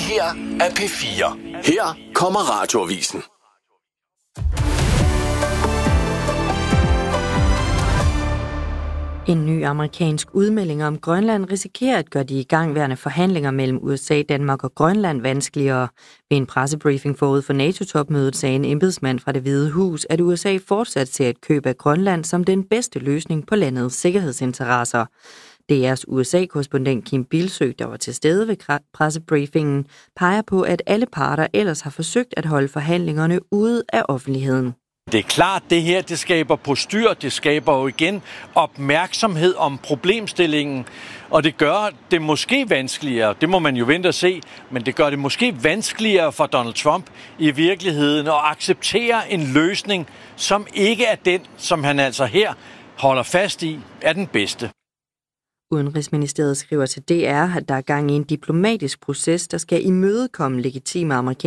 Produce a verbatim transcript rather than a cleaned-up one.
her er P fire. Her kommer Radioavisen. En ny amerikansk udmelding om Grønland risikerer at gøre de igangværende forhandlinger mellem U S A, Danmark og Grønland vanskeligere. Ved en pressebriefing forud for NATO-topmødet sagde en embedsmand fra Det Hvide Hus, at U S A fortsat ser et køb af Grønland som den bedste løsning på landets sikkerhedsinteresser. D R's U S A-korrespondent Kim Bildsøe, der var til stede ved pressebriefingen, peger på, at alle parter ellers har forsøgt at holde forhandlingerne ude af offentligheden. Det er klart, det her det skaber postyr, det skaber jo igen opmærksomhed om problemstillingen, og det gør det måske vanskeligere, det må man jo vente og se, men det gør det måske vanskeligere for Donald Trump i virkeligheden at acceptere en løsning, som ikke er den, som han altså her holder fast i, er den bedste. Udenrigsministeriet skriver til D R, at der er gang i en diplomatisk proces, der skal imødekomme legitime amerikanske